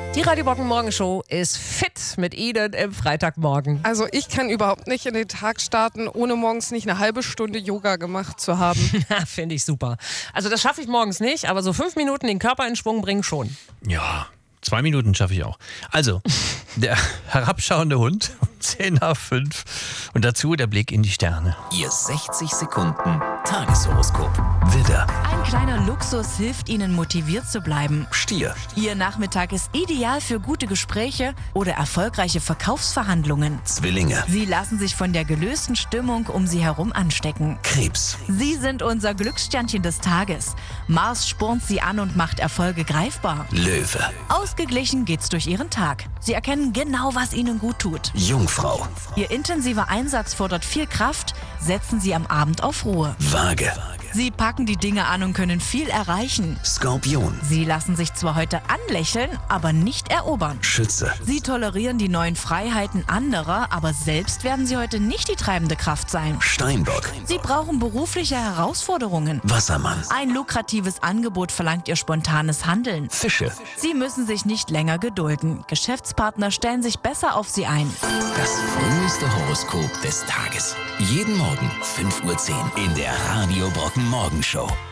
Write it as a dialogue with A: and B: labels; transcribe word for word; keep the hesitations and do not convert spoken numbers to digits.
A: Die Radio Brocken Morgenshow ist fit mit Ihnen im Freitagmorgen.
B: Also ich kann überhaupt nicht in den Tag starten, ohne morgens nicht eine halbe Stunde Yoga gemacht zu haben.
A: Finde ich super. Also das schaffe ich morgens nicht, aber so fünf Minuten den Körper in Schwung bringen schon.
C: Ja, zwei Minuten schaffe ich auch. Also, der herabschauende Hund um zehn nach fünf und dazu der Blick in die Sterne.
D: Ihr sechzig Sekunden Tageshoroskop. Widder,
E: Ein kleiner Luxus hilft Ihnen, motiviert zu bleiben.
D: Stier,
E: Ihr Nachmittag ist ideal für gute Gespräche oder erfolgreiche Verkaufsverhandlungen.
D: Zwillinge,
E: Sie lassen sich von der gelösten Stimmung um Sie herum anstecken.
D: Krebs,
E: Sie sind unser Glückssternchen des Tages. Mars spornt Sie an und macht Erfolge greifbar.
D: Löwe,
E: Ausgeglichen geht's durch Ihren Tag. Sie erkennen genau, was Ihnen gut tut.
D: Jungfrau,
E: Ihr intensiver Einsatz fordert viel Kraft. Setzen Sie am Abend auf Ruhe.
D: Waage,
E: Sie packen die Dinge an und können viel erreichen.
D: Skorpion,
E: Sie lassen sich zwar heute anlächeln, aber nicht erobern.
D: Schütze,
E: Sie tolerieren die neuen Freiheiten anderer, aber selbst werden Sie heute nicht die treibende Kraft sein.
D: Steinbock,
E: Sie brauchen berufliche Herausforderungen.
D: Wassermann,
E: Ein lukratives Angebot verlangt Ihr spontanes Handeln.
D: Fische.
E: Sie müssen sich nicht länger gedulden. Geschäftspartner stellen sich besser auf Sie ein.
D: Das früheste Horoskop des Tages. Jeden Morgen fünf Uhr zehn in der Radio Brocken Morgenshow.